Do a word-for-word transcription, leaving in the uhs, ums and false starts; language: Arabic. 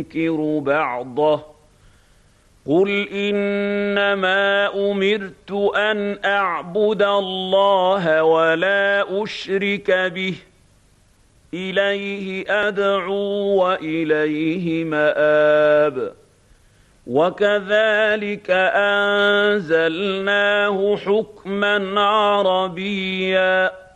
ينكر بعضه قل إنما أمرت أن أعبد الله ولا أشرك به إليه أدعو وإليه مآب وكذلك أنزلناه حكما عربيا